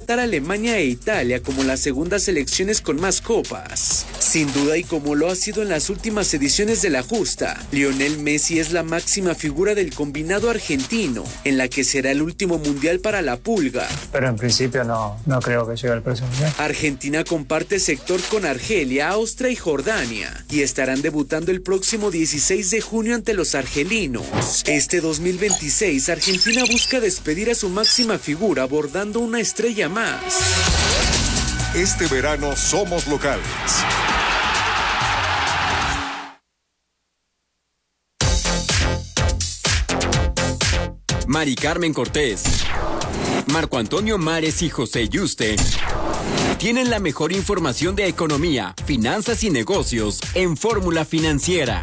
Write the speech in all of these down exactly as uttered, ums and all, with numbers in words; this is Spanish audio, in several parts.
a Alemania e Italia como las segundas selecciones con más copas. Sin duda, y como lo ha sido en las últimas ediciones de la justa, Lionel Messi es la máxima figura del combinado argentino, en la que será el último mundial para la Pulga. Pero en principio no, no creo que llegue al próximo mundial. Argentina comparte sector con Argelia, Austria y Jordania, y estarán debutando el próximo dieciséis de junio ante los argelinos. Este dos mil veintiséis, Argentina busca despedir a su máxima figura abordando una estrella más. Este verano somos locales. Mari Carmen Cortés, Marco Antonio Mares y José Yuste tienen la mejor información de economía, finanzas y negocios en Fórmula Financiera.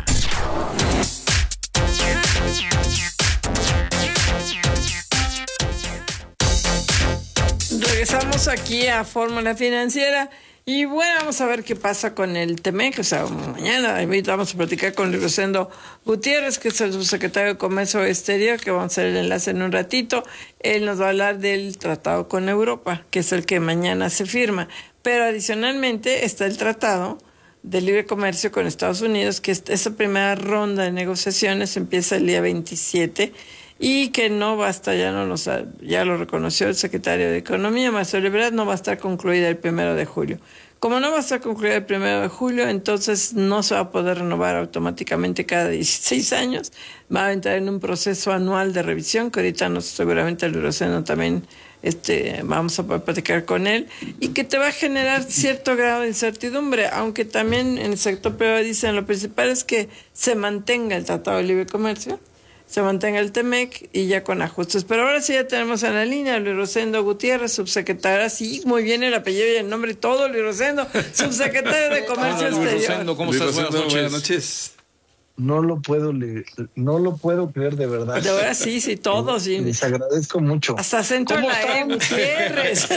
Regresamos aquí a Fórmula Financiera y bueno, vamos a ver qué pasa con el Temec. O sea, mañana vamos a platicar con Luis Rosendo Gutiérrez, que es el subsecretario de Comercio Exterior, que vamos a hacer el enlace en un ratito. Él nos va a hablar del tratado con Europa, que es el que mañana se firma. Pero adicionalmente está el tratado de libre comercio con Estados Unidos, que esa primera ronda de negociaciones empieza el día veintisiete y que no va a estar, ya, no los, ya lo reconoció el secretario de Economía, Marcelo Ebrard, no va a estar concluida el primero de julio. Como no va a estar concluida el primero de julio, entonces no se va a poder renovar automáticamente cada dieciséis años. Va a entrar en un proceso anual de revisión, que ahorita nos, seguramente el Rosendo también este, vamos a poder platicar con él, y que te va a generar cierto grado de incertidumbre, aunque también en el sector privado dicen lo principal es que se mantenga el Tratado de Libre Comercio, se mantenga el Temec y ya con ajustes. Pero ahora sí ya tenemos en la línea a Luis Rosendo Gutiérrez, subsecretario, sí, muy bien el apellido y el nombre y todo, Luis Rosendo, subsecretario de Comercio Hola, Luis Exterior. Rosendo, ¿cómo Luis estás? Rosendo, Buenas noches. buenas noches. No lo puedo leer, no lo puedo creer de verdad. De verdad sí, sí, todos. Sí. Les agradezco mucho. Hasta acento en la E, Gutiérrez.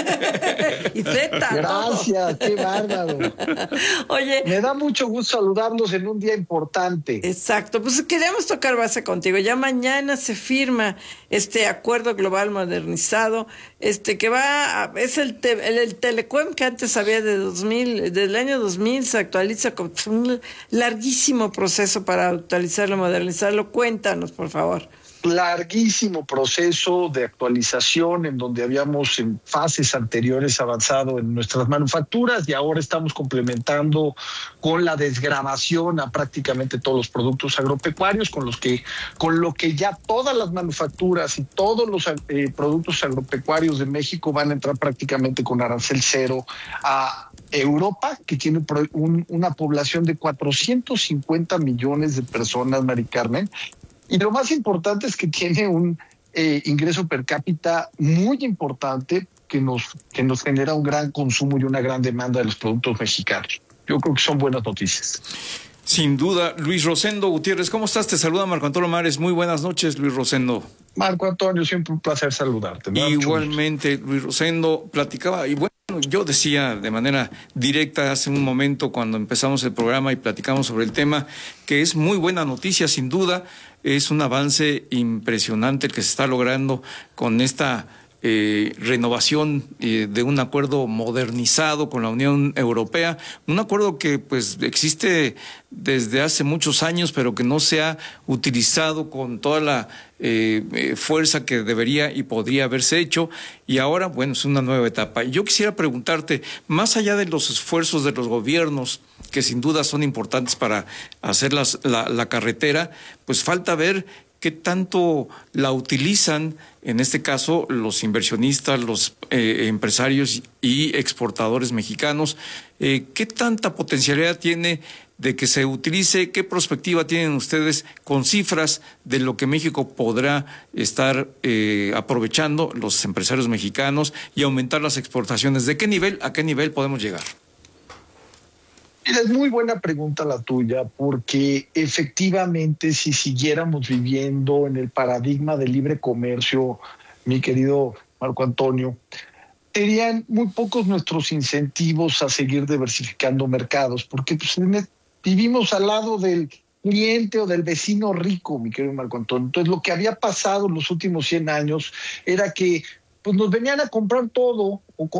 Y Z. Gracias, qué bárbaro. Oye. Me da mucho gusto saludarlos en un día importante. Exacto, pues queríamos tocar base contigo. Ya mañana se firma este acuerdo global modernizado, este que va, a, es el, te, el, el Telecuem que antes había de dos mil, del año dos mil, se actualiza con un larguísimo proceso para actualizarlo, modernizarlo. Cuéntanos, por favor. Larguísimo proceso de actualización en donde habíamos en fases anteriores avanzado en nuestras manufacturas y ahora estamos complementando con la desgravación a prácticamente todos los productos agropecuarios, con los que con lo que ya todas las manufacturas y todos los eh, productos agropecuarios de México van a entrar prácticamente con arancel cero a Europa, que tiene un, una población de cuatrocientos cincuenta millones de personas, Mari Carmen. Y lo más importante es que tiene un eh, ingreso per cápita muy importante que nos, que nos genera un gran consumo y una gran demanda de los productos mexicanos. Yo creo que son buenas noticias. Sin duda. Luis Rosendo Gutiérrez, ¿cómo estás? Te saluda Marco Antonio Mares. Muy buenas noches, Luis Rosendo. Marco Antonio, siempre un placer saludarte. Igualmente, Luis Rosendo, platicaba, y bueno, yo decía de manera directa hace un momento cuando empezamos el programa y platicamos sobre el tema, que es muy buena noticia, sin duda. Es un avance impresionante el que se está logrando con esta eh, renovación eh, de un acuerdo modernizado con la Unión Europea, un acuerdo que pues existe desde hace muchos años, pero que no se ha utilizado con toda la eh, eh, fuerza que debería y podría haberse hecho, y ahora, bueno, es una nueva etapa. Y yo quisiera preguntarte, más allá de los esfuerzos de los gobiernos, que sin duda son importantes para hacer las, la, la carretera, pues falta ver qué tanto la utilizan, en este caso, los inversionistas, los eh, empresarios y exportadores mexicanos. Eh, ¿Qué tanta potencialidad tiene de que se utilice? ¿Qué perspectiva tienen ustedes con cifras de lo que México podrá estar eh, aprovechando, los empresarios mexicanos, y aumentar las exportaciones? ¿De qué nivel a qué nivel podemos llegar? Es muy buena pregunta la tuya, porque efectivamente si siguiéramos viviendo en el paradigma del libre comercio, mi querido Marco Antonio, serían muy pocos nuestros incentivos a seguir diversificando mercados, porque pues, vivimos al lado del cliente o del vecino rico, mi querido Marco Antonio. Entonces lo que había pasado en los últimos cien años era que pues, nos venían a comprar todo, o